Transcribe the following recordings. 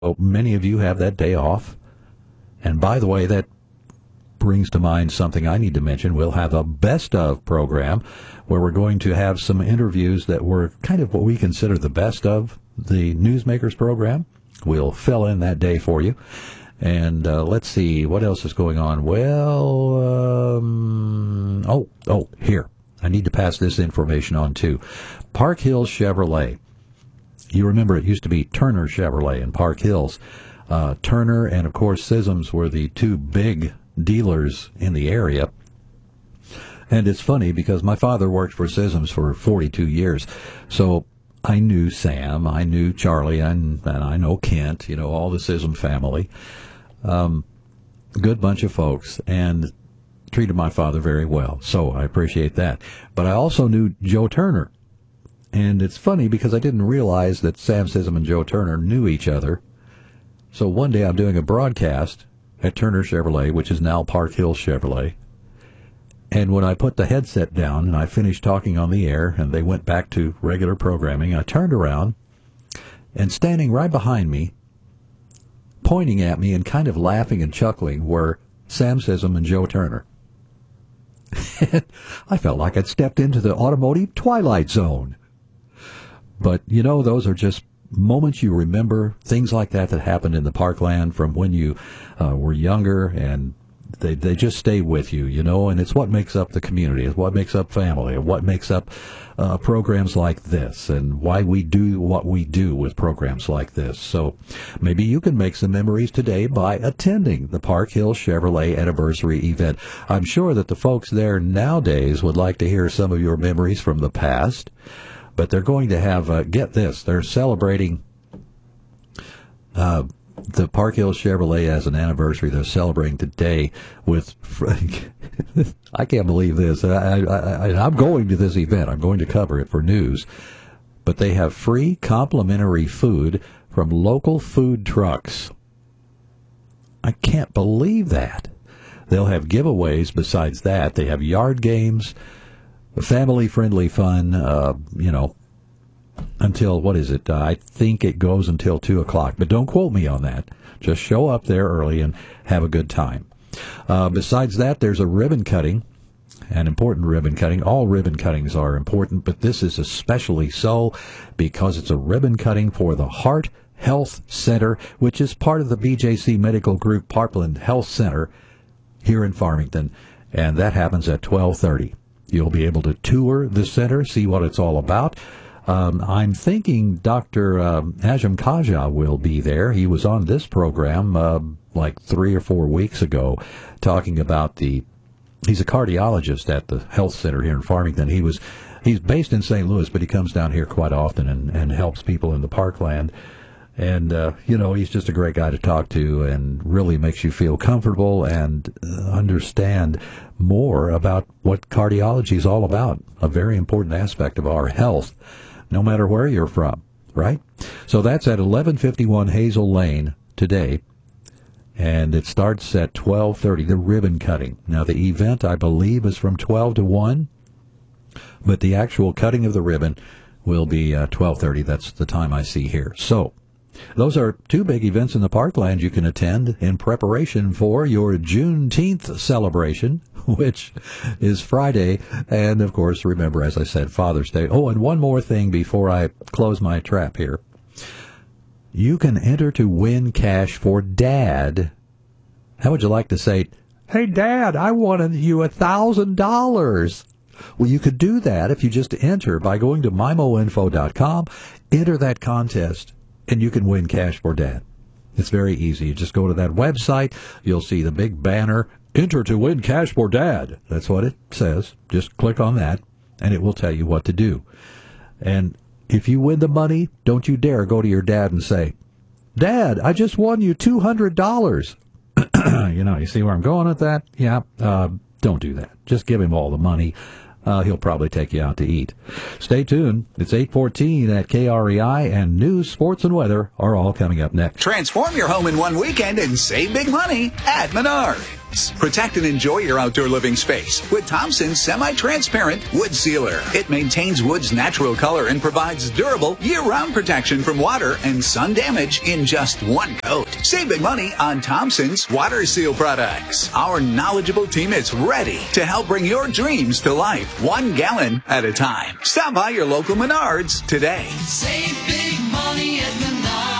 many of you have that day off. And by the way, that brings to mind something I need to mention. We'll have a best of program where we're going to have some interviews that were kind of what we consider the best of the Newsmakers program. We'll fill in that day for you. And let's see, what else is going on? Well, here. I need to pass this information on too. Park Hills Chevrolet. You remember it used to be Turner Chevrolet in Park Hills. Turner and, of course, Sisms were the two big dealers in the area. And it's funny because my father worked for Sisms for 42 years. So I knew Sam, I knew Charlie, and I know Kent, all the Sism family. Good bunch of folks, and treated my father very well. So I appreciate that. But I also knew Joe Turner. And it's funny because I didn't realize that Sam Sism and Joe Turner knew each other. So one day I'm doing a broadcast at Turner Chevrolet, which is now Park Hills Chevrolet. And when I put the headset down and I finished talking on the air and they went back to regular programming, I turned around and standing right behind me, pointing at me and kind of laughing and chuckling, were Sam Sism and Joe Turner. I felt like I'd stepped into the automotive twilight zone. But, those are just moments you remember, things like that happened in the Parkland from when you were younger, and they just stay with you, and it's what makes up the community, it's what makes up family, and what makes up programs like this, and why we do what we do with programs like this. So maybe you can make some memories today by attending the Park Hills Chevrolet anniversary event. I'm sure that the folks there nowadays would like to hear some of your memories from the past. But they're going to have, get this, they're celebrating the Park Hills Chevrolet as an anniversary. They're celebrating today with, I can't believe this. I'm going to this event. I'm going to cover it for news. But they have free complimentary food from local food trucks. I can't believe that. They'll have giveaways besides that. They have yard games, family-friendly fun, until, what is it? I think it goes until 2 o'clock. But don't quote me on that. Just show up there early and have a good time. Besides that, there's a ribbon cutting, an important ribbon cutting. All ribbon cuttings are important, but this is especially so because it's a ribbon cutting for the Heart Health Center, which is part of the BJC Medical Group Parkland Health Center here in Farmington. And that happens at 12:30. You'll be able to tour the center, see what it's all about. I'm thinking Dr. Ajam Kaja will be there. He was on this program like 3 or 4 weeks ago talking about he's a cardiologist at the health center here in Farmington. He's based in St. Louis, but he comes down here quite often and helps people in the Parkland. And, he's just a great guy to talk to and really makes you feel comfortable and understand more about what cardiology is all about, a very important aspect of our health, no matter where you're from, right? So that's at 1151 Hazel Lane today, and it starts at 12:30, the ribbon cutting. Now, the event, I believe, is from 12 to 1, but the actual cutting of the ribbon will be 12:30. That's the time I see here. So those are two big events in the Parkland you can attend in preparation for your Juneteenth celebration, which is Friday. And, of course, remember, as I said, Father's Day. Oh, and one more thing before I close my trap here. You can enter to win cash for Dad. How would you like to say, "Hey, Dad, I wanted you $1,000. Well, you could do that if you just enter by going to mimoinfo.com, enter that contest, and you can win cash for Dad. It's very easy. You just go to that website. You'll see the big banner, "Enter to win cash for Dad." That's what it says. Just click on that, and it will tell you what to do. And if you win the money, don't you dare go to your dad and say, "Dad, I just won you $200. You see where I'm going with that? Yeah. Don't do that. Just give him all the money. He'll probably take you out to eat. Stay tuned. It's 8:14 at KREI, and news, sports, and weather are all coming up next. Transform your home in one weekend and save big money at Menard. products. Protect and enjoy your outdoor living space with Thompson's semi-transparent wood sealer. It maintains wood's natural color and provides durable year-round protection from water and sun damage in just one coat. Save big money on Thompson's water seal products. Our knowledgeable team is ready to help bring your dreams to life, 1 gallon at a time. Stop by your local Menards today. Save big money at Menards.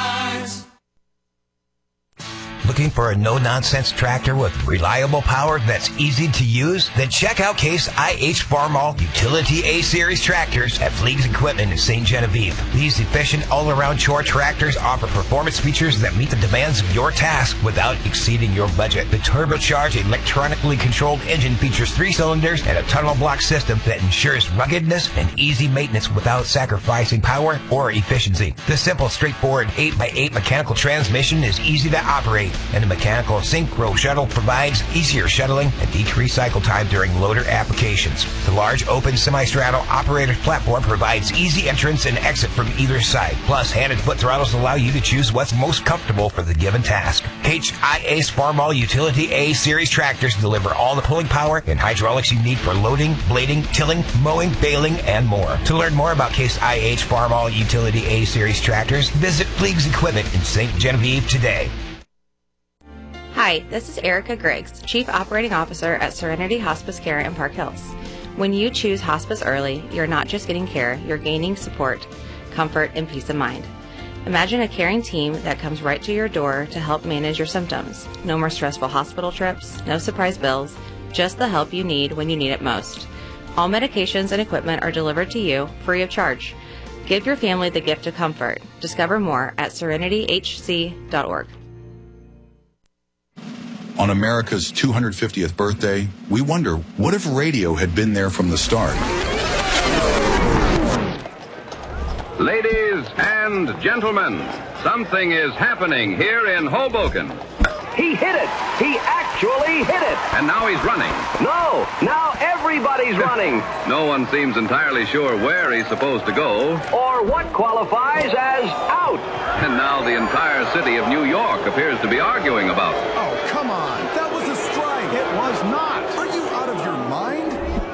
Looking for a no-nonsense tractor with reliable power that's easy to use? Then check out Case IH Farmall Utility A-Series tractors at Fleegs Equipment in St. Genevieve. These efficient all-around chore tractors offer performance features that meet the demands of your task without exceeding your budget. The turbocharged, electronically controlled engine features 3 cylinders and a tunnel block system that ensures ruggedness and easy maintenance without sacrificing power or efficiency. The simple, straightforward 8x8 mechanical transmission is easy to operate, and the mechanical synchro shuttle provides easier shuttling and decreased cycle time during loader applications. The large open semi-straddle operator's platform provides easy entrance and exit from either side. Plus, hand and foot throttles allow you to choose what's most comfortable for the given task. HIA's Farmall Utility A-Series tractors deliver all the pulling power and hydraulics you need for loading, blading, tilling, mowing, baling, and more. To learn more about Case IH Farmall Utility A-Series tractors, visit Fleegs Equipment in St. Genevieve today. Hi, this is Erica Griggs, Chief Operating Officer at Serenity Hospice Care in Park Hills. When you choose hospice early, you're not just getting care, you're gaining support, comfort, and peace of mind. Imagine a caring team that comes right to your door to help manage your symptoms. No more stressful hospital trips, no surprise bills, just the help you need when you need it most. All medications and equipment are delivered to you free of charge. Give your family the gift of comfort. Discover more at serenityhc.org. On America's 250th birthday, we wonder, what if radio had been there from the start? Ladies and gentlemen, something is happening here in Hoboken. He hit it! He actually hit it! And now he's running. No! Now everybody's running! No one seems entirely sure where he's supposed to go. Or what qualifies as out! And now the entire city of New York appears to be arguing about it. Oh, come on! That was a strike! It was not! Are you out of your mind?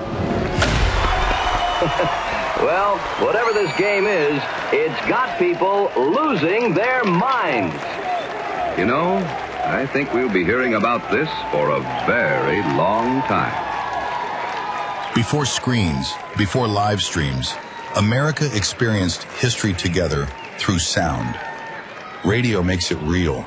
Well, whatever this game is, it's got people losing their minds. You know, I think we'll be hearing about this for a very long time. Before screens, before live streams, America experienced history together through sound. Radio makes it real.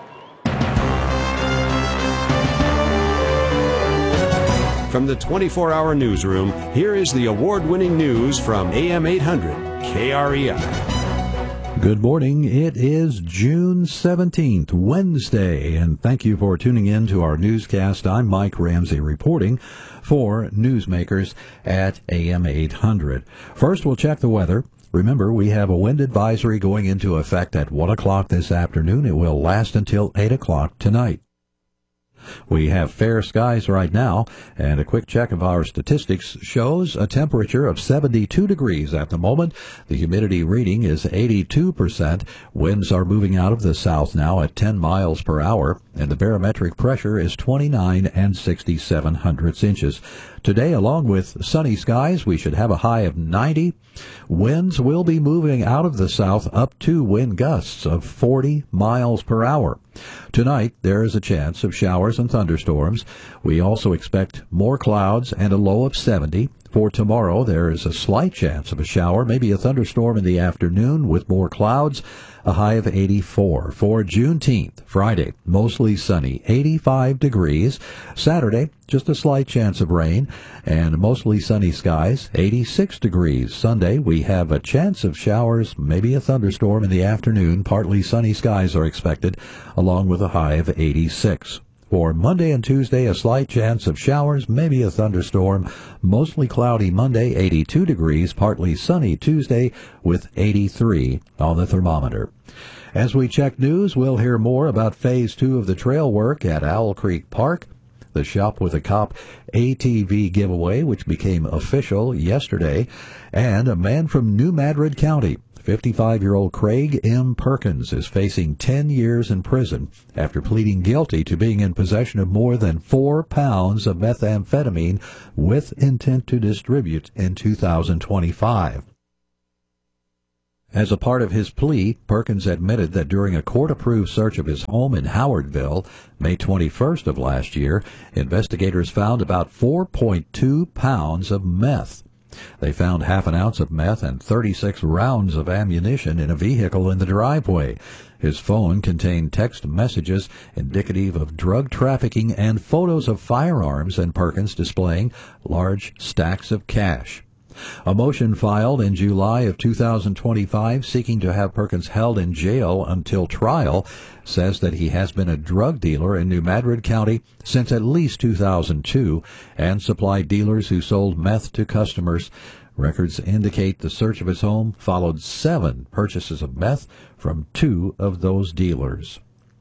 From the 24-hour newsroom, here is the award-winning news from AM 800 KREI. Good morning. It is June 17th, Wednesday, and thank you for tuning in to our newscast. I'm Mike Ramsey reporting for Newsmakers at AM 800. First, we'll check the weather. Remember, we have a wind advisory going into effect at 1 o'clock this afternoon. It will last until 8 o'clock tonight. We have fair skies right now, and a quick check of our statistics shows a temperature of 72 degrees at the moment. The humidity reading is 82%. Winds are moving out of the south now at 10 miles per hour, and the barometric pressure is 29 67/100 inches. Today, along with sunny skies, we should have a high of 90. Winds will be moving out of the south up to wind gusts of 40 miles per hour. Tonight, there is a chance of showers and thunderstorms. We also expect more clouds and a low of 70. For tomorrow, there is a slight chance of a shower, maybe a thunderstorm in the afternoon with more clouds, a high of 84. For Juneteenth, Friday, mostly sunny, 85 degrees. Saturday, just a slight chance of rain and mostly sunny skies, 86 degrees. Sunday, we have a chance of showers, maybe a thunderstorm in the afternoon. Partly sunny skies are expected, along with a high of 86. For Monday and Tuesday, a slight chance of showers, maybe a thunderstorm. Mostly cloudy Monday, 82 degrees. Partly sunny Tuesday with 83 on the thermometer. As we check news, we'll hear more about Phase 2 of the trail work at Owl Creek Park, the Shop with a Cop ATV giveaway, which became official yesterday, and a man from New Madrid County 55-year-old Craig M. Perkins is facing 10 years in prison after pleading guilty to being in possession of more than 4 pounds of methamphetamine with intent to distribute in 2025. As a part of his plea, Perkins admitted that during a court-approved search of his home in Howardville, May 21st of last year, investigators found about 4.2 pounds of meth. They found half an ounce of meth and 36 rounds of ammunition in a vehicle in the driveway. His phone contained text messages indicative of drug trafficking and photos of firearms and Perkins displaying large stacks of cash. A motion filed in July of 2025 seeking to have Perkins held in jail until trial says that he has been a drug dealer in New Madrid County since at least 2002 and supplied dealers who sold meth to customers. Records indicate the search of his home followed 7 purchases of meth from 2 of those dealers.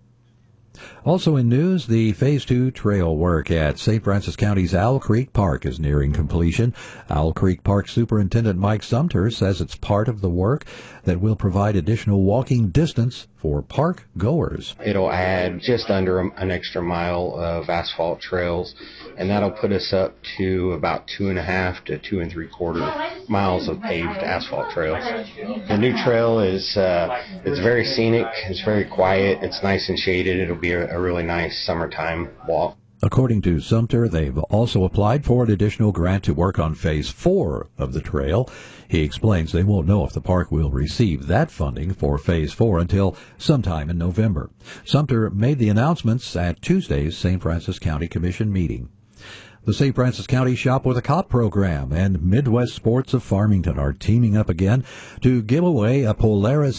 Also in news, the Phase 2 trail work at St. Francis County's Owl Creek Park is nearing completion. Owl Creek Park Superintendent Mike Sumter says it's part of the work that will provide additional walking distance for park goers. It'll add just under an extra mile of asphalt trails, and that'll put us up to about 2.5 to 2 3/4 miles of paved asphalt trails. The new trail is it's very scenic, it's very quiet, it's nice and shaded. It'll be a really nice summertime walk. According to Sumter, they've also applied for an additional grant to work on Phase 4 of the trail. He explains they won't know if the park will receive that funding for Phase 4 until sometime in November. Sumter made the announcements at Tuesday's St. Francis County Commission meeting. The St. Francis County Shop with a Cop program and Midwest Sports of Farmington are teaming up again to give away a Polaris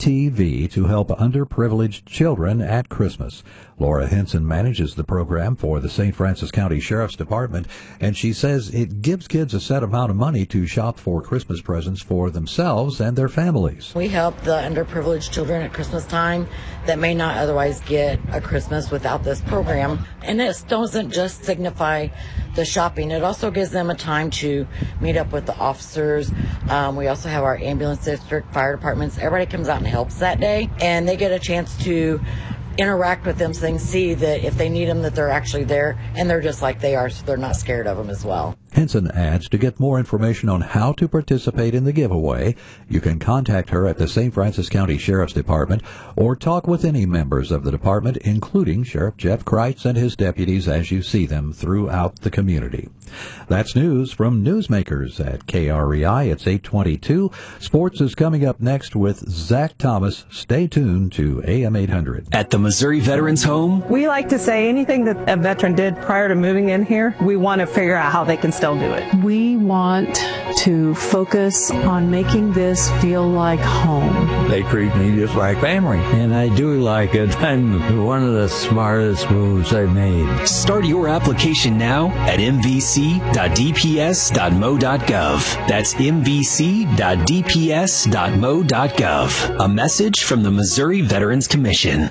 ATV to help underprivileged children at Christmas. Laura Henson manages the program for the St. Francis County Sheriff's Department, and she says it gives kids a set amount of money to shop for Christmas presents for themselves and their families. We help the underprivileged children at Christmas time that may not otherwise get a Christmas without this program. And this doesn't just signify the shopping. It also gives them a time to meet up with the officers. We also have our ambulance district, fire departments. Everybody comes out and helps that day, and they get a chance to interact with them, so they can see that if they need them, that they're actually there, and they're just like they are, so they're not scared of them as well. Henson adds, to get more information on how to participate in the giveaway, you can contact her at the St. Francis County Sheriff's Department or talk with any members of the department, including Sheriff Jeff Kreitz and his deputies as you see them throughout the community. That's news from Newsmakers at KREI. It's 8:22. Sports is coming up next with Zach Thomas. Stay tuned to AM 800. At the Missouri Veterans Home, we like to say anything that a veteran did prior to moving in here, we want to figure out how they can still do it. We want to focus on making this feel like home. They treat me just like family, and I do like it. I'm one of the smartest moves I've made. Start your application now at mvc.dps.mo.gov. That's mvc.dps.mo.gov. A message from the Missouri Veterans Commission.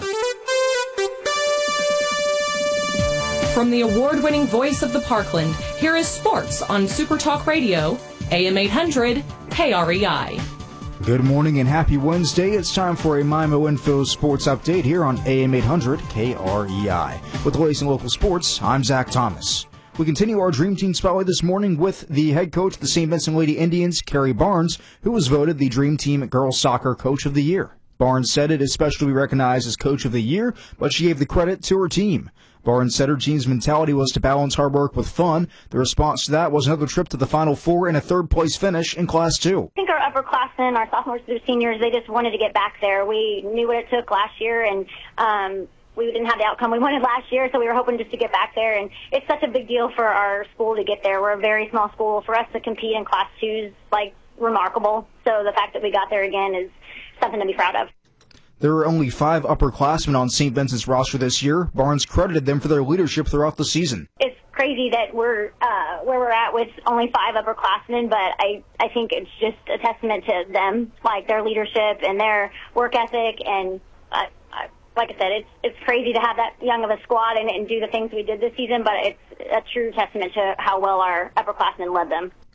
From the award-winning voice of the Parkland, here is sports on Super Talk Radio, AM 800, KREI. Good morning and happy Wednesday. It's time for a MIMO Info Sports Update here on AM 800, KREI. With the latest in local sports, I'm Zach Thomas. We continue our Dream Team Spotlight this morning with the head coach of the St. Vincent Lady Indians, Carrie Barnes, who was voted the Dream Team Girls Soccer Coach of the Year. Barnes said it is special to be recognized as Coach of the Year, but she gave the credit to her team. Barnes said her team's mentality was to balance hard work with fun. The response to that was another trip to the Final Four and a third-place finish in Class 2. I think our upperclassmen, our sophomores through seniors, they just wanted to get back there. We knew what it took last year, and we didn't have the outcome we wanted last year, so we were hoping just to get back there. And it's such a big deal for our school to get there. We're a very small school. For us to compete in Class 2 is, remarkable. So the fact that we got there again is something to be proud of. There are only 5 upperclassmen on St. Vincent's roster this year. Barnes credited them for their leadership throughout the season. It's crazy that we're where we're at with only 5 upperclassmen, but I think it's just a testament to them, their leadership and their work ethic. And like I said, it's crazy to have that young of a squad and do the things we did this season, but it's a true testament to how well our upperclassmen led them.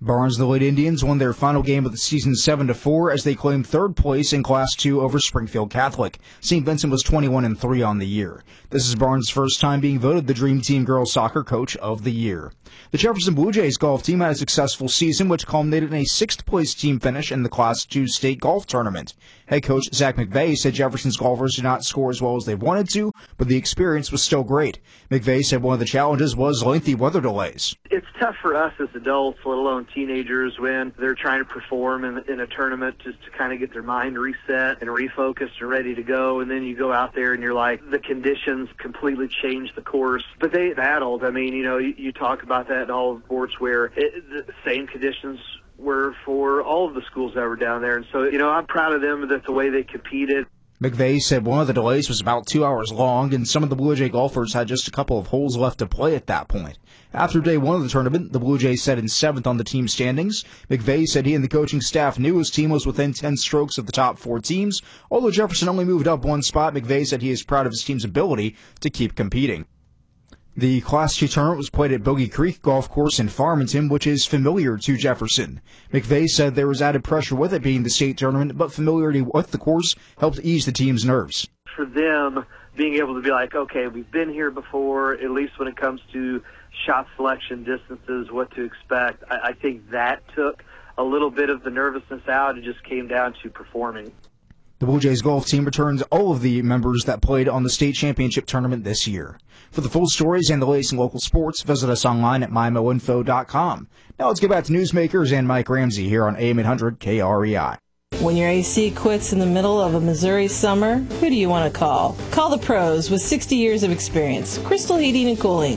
Barnesville Indians won their final game of the season 7-4 as they claimed third place in Class 2 over Springfield Catholic. St. Vincent was 21-3 on the year. This is Barnes' first time being voted the Dream Team Girls Soccer Coach of the Year. The Jefferson Blue Jays golf team had a successful season, which culminated in a 6th-place team finish in the Class 2 state golf tournament. Head coach Zach McVeigh said Jefferson's golfers did not score as well as they wanted to, but the experience was still great. McVeigh said one of the challenges was lengthy weather delays. It's tough for us as adults, let alone teenagers, when they're trying to perform in a tournament just to kind of get their mind reset and refocused and ready to go. And then you go out there and you're like, the conditions completely change the course. But they battled. I mean, you talk about that in all the sports where the same conditions were for all of the schools that were down there. And so, I'm proud of them that the way they competed. McVeigh said one of the delays was about 2 hours long, and some of the Blue Jay golfers had just a couple of holes left to play at that point. After day one of the tournament, the Blue Jays set in 7th on the team standings. McVeigh said he and the coaching staff knew his team was within 10 strokes of the top 4 teams. Although Jefferson only moved up 1 spot, McVeigh said he is proud of his team's ability to keep competing. The Class 2 tournament was played at Bogey Creek Golf Course in Farmington, which is familiar to Jefferson. McVeigh said there was added pressure with it being the state tournament, but familiarity with the course helped ease the team's nerves. For them, being able to be like, okay, we've been here before, at least when it comes to shot selection, distances, what to expect, I think that took a little bit of the nervousness out. It just came down to performing. The Blue Jays golf team returns all of the members that played on the state championship tournament this year. For the full stories and the latest in local sports, visit us online at mymoinfo.com. Now let's get back to Newsmakers and Mike Ramsey here on AM 800 KREI. When your AC quits in the middle of a Missouri summer, who do you want to call? Call the pros with 60 years of experience. Crystal Heating and Cooling.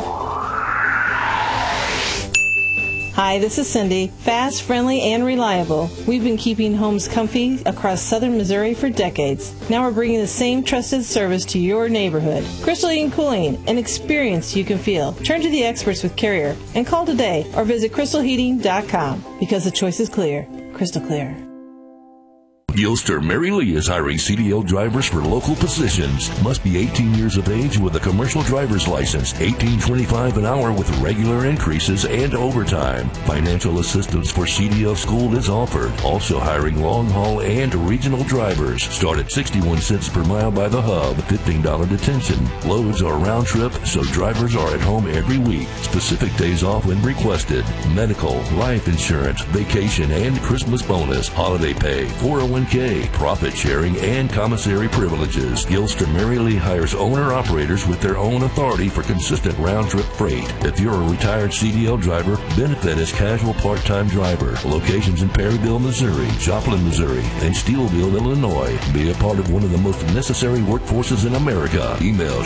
Hi, this is Cindy. Fast, friendly, and reliable. We've been keeping homes comfy across southern Missouri for decades. Now we're bringing the same trusted service to your neighborhood. Crystal Heating Cooling, an experience you can feel. Turn to the experts with Carrier and call today or visit crystalheating.com because the choice is clear. Crystal clear. Gilster Mary Lee is hiring CDL drivers for local positions. Must be 18 years of age with a commercial driver's license. $18.25 an hour with regular increases and overtime. Financial assistance for CDL school is offered. Also hiring long haul and regional drivers. Start at 61 cents per mile by the hub. $15 detention. Loads are round trip, so drivers are at home every week. Specific days off when requested. Medical, life insurance, vacation, and Christmas bonus. Holiday pay, 401k, profit sharing, and commissary privileges. Gilster Mary Lee hires owner-operators with their own authority for consistent round-trip freight. If you're a retired CDL driver, benefit as casual part-time driver. Locations in Perryville, Missouri, Joplin, Missouri, and Steelville, Illinois. Be a part of one of the most necessary workforces in America. Email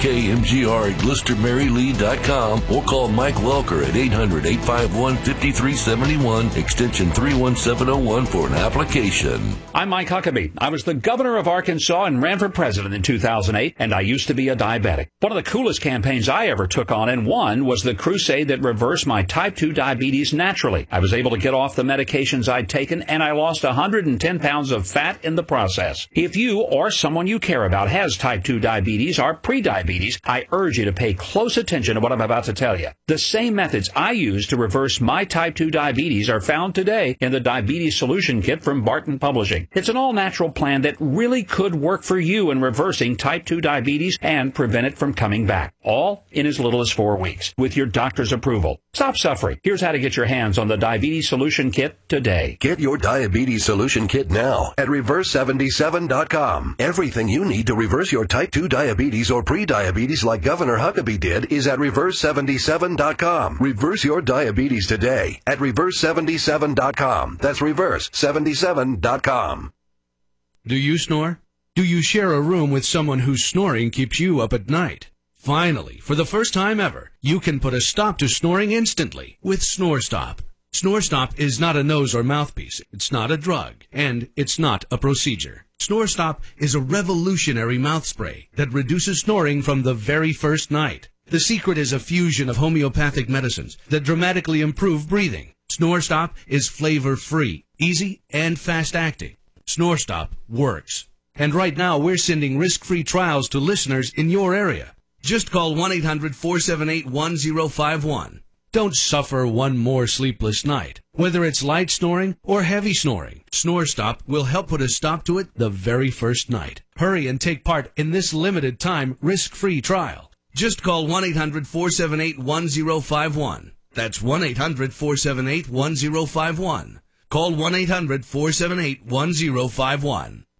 trkmgr@glistermarylee.com or call Mike Welker at 800-851-5371, extension 31701 for an application. I'm Mike Huckabee. I was the governor of Arkansas and ran for president in 2008, and I used to be a diabetic. One of the coolest campaigns I ever took on and won was the crusade that reversed my type 2 diabetes naturally. I was able to get off the medications I'd taken, and I lost 110 pounds of fat in the process. If you or someone you care about has type 2 diabetes or prediabetes, I urge you to pay close attention to what I'm about to tell you. The same methods I used to reverse my type 2 diabetes are found today in the Diabetes Solution Kit from Barton Publishing. It's an all-natural plan that really could work for you in reversing type 2 diabetes and prevent it from coming back. All in as little as 4 weeks with your doctor's approval. Stop suffering. Here's how to get your hands on the Diabetes Solution Kit today. Get your Diabetes Solution Kit now at Reverse77.com. Everything you need to reverse your type 2 diabetes or pre-diabetes like Governor Huckabee did is at Reverse77.com. Reverse your diabetes today at Reverse77.com. That's Reverse77.com. Do you snore? Do you share a room with someone whose snoring keeps you up at night? Finally, for the first time ever, you can put a stop to snoring instantly with SnoreStop. SnoreStop is not a nose or mouthpiece, it's not a drug, and it's not a procedure. SnoreStop is a revolutionary mouth spray that reduces snoring from the very first night. The secret is a fusion of homeopathic medicines that dramatically improve breathing. SnoreStop is flavor-free, easy, and fast-acting. SnoreStop works. And right now, we're sending risk-free trials to listeners in your area. Just call 1-800-478-1051. Don't suffer one more sleepless night. Whether it's light snoring or heavy snoring, SnoreStop will help put a stop to it the very first night. Hurry and take part in this limited time risk-free trial. Just call 1-800-478-1051. That's 1-800-478-1051. Call 1-800-478-1051.